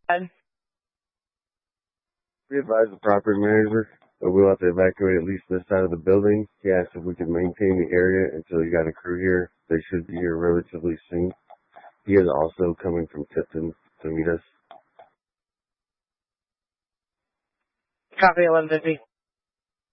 We advised the property manager that we'll have to evacuate at least this side of the building. He asked if we could maintain the area until he got a crew here. They should be here relatively soon. He is also coming from Tipton to meet us. Copy 1150.